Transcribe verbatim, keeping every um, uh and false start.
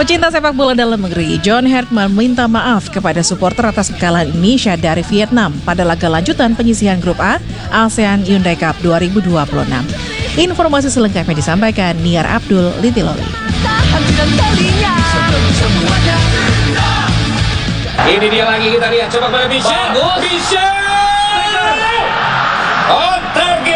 Pecinta sepak bola dalam negeri, John Herdman minta maaf kepada supporter atas kekalahan Indonesia dari Vietnam pada laga lanjutan penyisihan Grup A ASEAN Hyundai Cup dua ribu dua puluh enam. Informasi selengkapnya disampaikan Niar Abdul Litiloli. Ini dia lagi, kita lihat, coba pada Michel. Michel! Oh,